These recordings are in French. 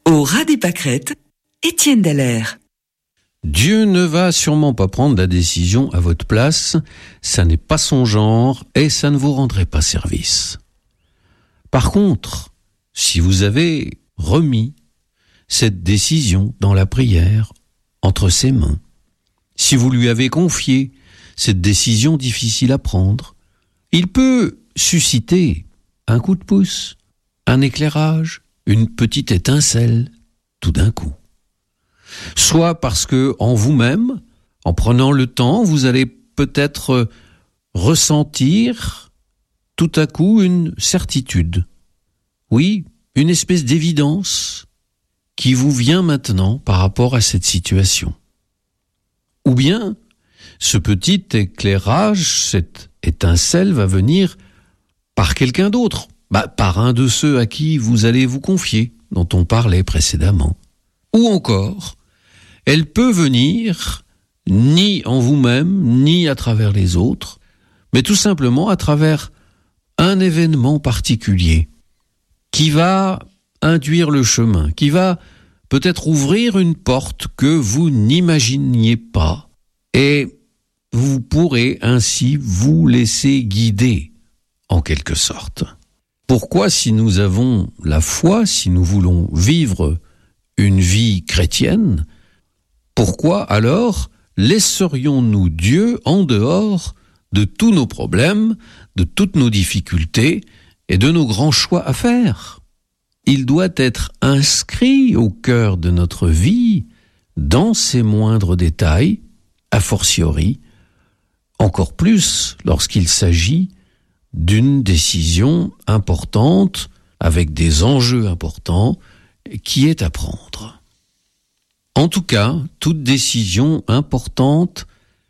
Au ras des pâquerettes, Étienne Dallaire. Dieu ne va sûrement pas prendre la décision à votre place, ça n'est pas son genre et ça ne vous rendrait pas service. Par contre, si vous avez remis cette décision dans la prière entre ses mains, si vous lui avez confié cette décision difficile à prendre, il peut susciter un coup de pouce, un éclairage, une petite étincelle, tout d'un coup. Soit parce que en vous-même, en prenant le temps, vous allez peut-être ressentir tout à coup une certitude. Oui, une espèce d'évidence qui vous vient maintenant par rapport à cette situation. Ou bien, ce petit éclairage, cette étincelle va venir par quelqu'un d'autre, par un de ceux à qui vous allez vous confier, dont on parlait précédemment. Ou encore, elle peut venir ni en vous-même, ni à travers les autres, mais tout simplement à travers un événement particulier qui va induire le chemin, qui va peut-être ouvrir une porte que vous n'imaginiez pas, et vous pourrez ainsi vous laisser guider, en quelque sorte. Pourquoi, si nous avons la foi, si nous voulons vivre une vie chrétienne, pourquoi alors laisserions-nous Dieu en dehors de tous nos problèmes, de toutes nos difficultés et de nos grands choix à faire ? Il doit être inscrit au cœur de notre vie, dans ses moindres détails, a fortiori, encore plus lorsqu'il s'agit d'une décision importante, avec des enjeux importants, qui est à prendre. En tout cas, toute décision importante,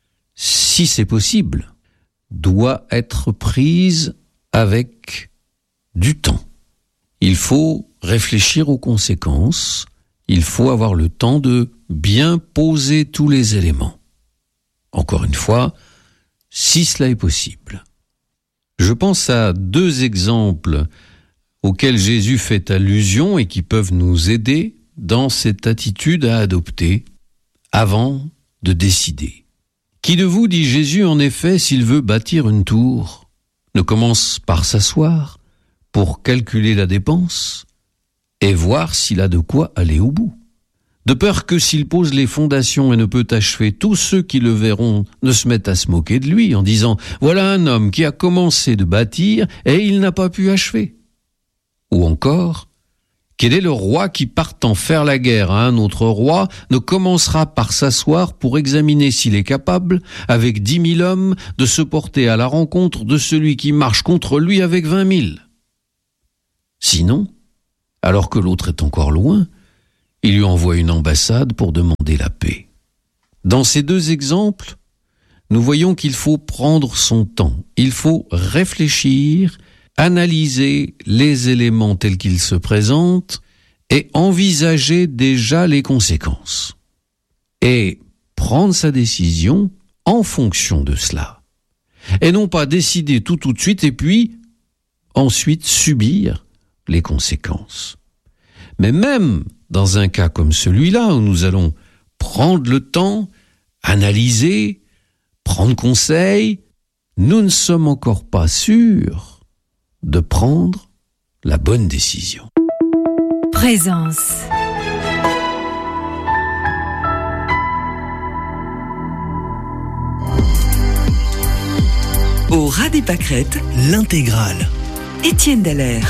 si c'est possible, doit être prise avec du temps. Il faut réfléchir aux conséquences, il faut avoir le temps de bien poser tous les éléments. Encore une fois, si cela est possible. Je pense à 2 exemples auxquels Jésus fait allusion et qui peuvent nous aider dans cette attitude à adopter avant de décider. Qui de vous, dit Jésus, en effet, s'il veut bâtir une tour, ne commence par s'asseoir pour calculer la dépense et voir s'il a de quoi aller au bout. De peur que s'il pose les fondations et ne peut achever, tous ceux qui le verront ne se mettent à se moquer de lui en disant « Voilà un homme qui a commencé de bâtir et il n'a pas pu achever ». Ou encore, quel est le roi qui, partant faire la guerre à un autre roi, ne commencera par s'asseoir pour examiner s'il est capable, avec 10 000 hommes, de se porter à la rencontre de celui qui marche contre lui avec 20 000 ? Sinon, alors que l'autre est encore loin, il lui envoie une ambassade pour demander la paix. Dans ces 2 exemples, nous voyons qu'il faut prendre son temps, il faut réfléchir, analyser les éléments tels qu'ils se présentent et envisager déjà les conséquences. Et prendre sa décision en fonction de cela. Et non pas décider tout de suite et puis ensuite subir les conséquences. Mais même dans un cas comme celui-là où nous allons prendre le temps, analyser, prendre conseil, nous ne sommes encore pas sûrs de prendre la bonne décision. Présence. Au ras des pâquerettes, l'intégrale. Étienne Dallaire.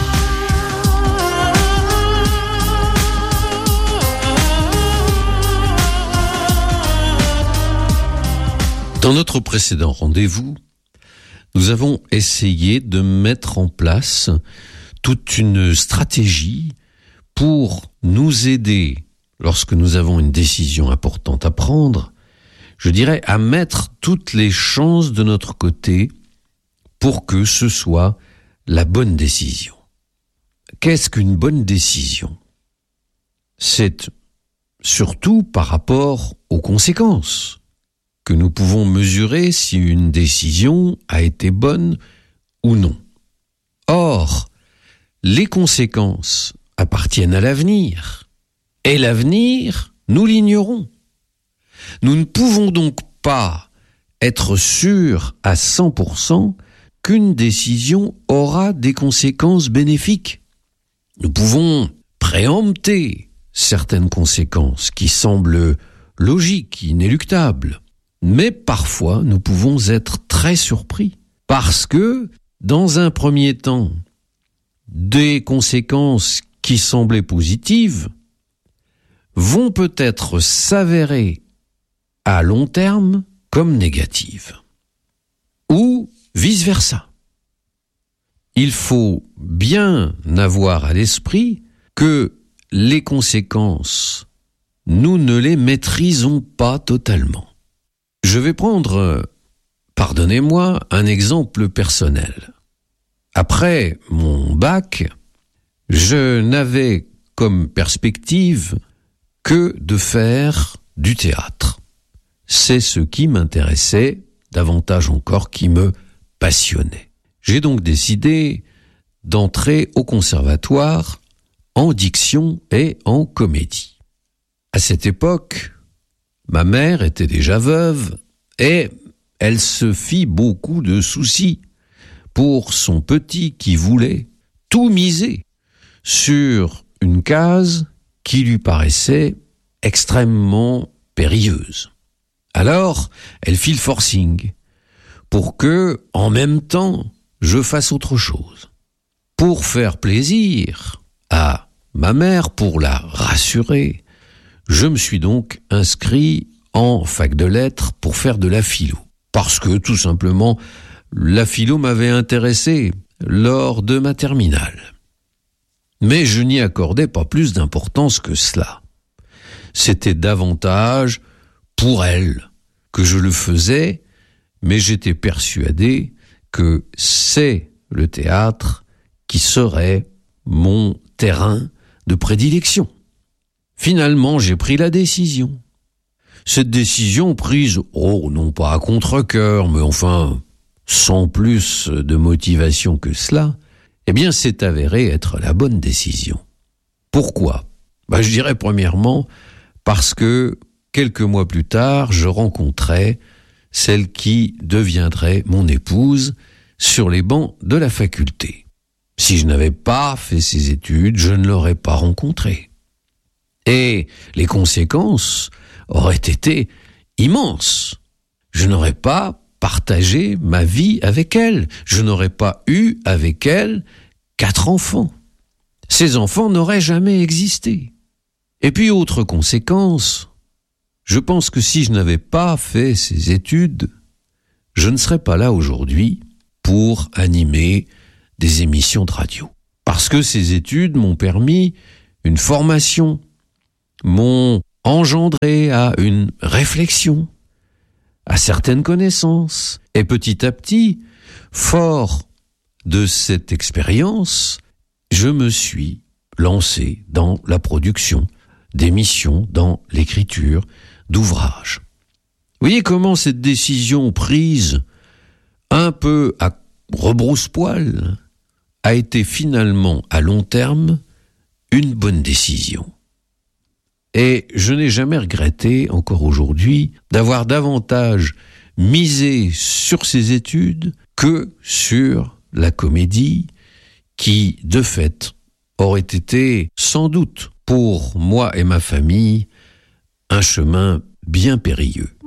Dans notre précédent rendez-vous, nous avons essayé de mettre en place toute une stratégie pour nous aider, lorsque nous avons une décision importante à prendre, je dirais à mettre toutes les chances de notre côté pour que ce soit la bonne décision. Qu'est-ce qu'une bonne décision ? C'est surtout par rapport aux conséquences que nous pouvons mesurer si une décision a été bonne ou non. Or, les conséquences appartiennent à l'avenir. Et l'avenir, nous l'ignorons. Nous ne pouvons donc pas être sûrs à 100% qu'une décision aura des conséquences bénéfiques. Nous pouvons préempter certaines conséquences qui semblent logiques, inéluctables. Mais parfois, nous pouvons être très surpris parce que, dans un premier temps, des conséquences qui semblaient positives vont peut-être s'avérer à long terme comme négatives. Ou vice-versa. Il faut bien avoir à l'esprit que les conséquences, nous ne les maîtrisons pas totalement. Je vais prendre, pardonnez-moi, un exemple personnel. Après mon bac, je n'avais comme perspective que de faire du théâtre. C'est ce qui m'intéressait, davantage encore qui me passionnait. J'ai donc décidé d'entrer au conservatoire en diction et en comédie. À cette époque, ma mère était déjà veuve et elle se fit beaucoup de soucis pour son petit qui voulait tout miser sur une case qui lui paraissait extrêmement périlleuse. Alors, elle fit le forcing pour que, en même temps, je fasse autre chose. Pour faire plaisir à ma mère, pour la rassurer, je me suis donc inscrit en fac de lettres pour faire de la philo. Parce que, tout simplement, la philo m'avait intéressé lors de ma terminale. Mais je n'y accordais pas plus d'importance que cela. C'était davantage pour elle que je le faisais, mais j'étais persuadé que c'est le théâtre qui serait mon terrain de prédilection. Finalement, j'ai pris la décision. Cette décision prise, non pas à contre-cœur, mais enfin, sans plus de motivation que cela, s'est avérée être la bonne décision. Pourquoi ? Je dirais premièrement parce que quelques mois plus tard, je rencontrais celle qui deviendrait mon épouse sur les bancs de la faculté. Si je n'avais pas fait ces études, je ne l'aurais pas rencontrée. Et les conséquences auraient été immenses. Je n'aurais pas partagé ma vie avec elle. Je n'aurais pas eu avec elle 4 enfants. Ces enfants n'auraient jamais existé. Et puis, autre conséquence, je pense que si je n'avais pas fait ces études, je ne serais pas là aujourd'hui pour animer des émissions de radio. Parce que ces études m'ont permis une formation, m'ont engendré à une réflexion, à certaines connaissances. Et petit à petit, fort de cette expérience, je me suis lancé dans la production d'émissions, dans l'écriture d'ouvrages. Vous voyez comment cette décision prise un peu à rebrousse-poil a été finalement à long terme une bonne décision. Et je n'ai jamais regretté, encore aujourd'hui, d'avoir davantage misé sur ces études que sur la comédie, qui, de fait, aurait été, sans doute, pour moi et ma famille, un chemin bien périlleux.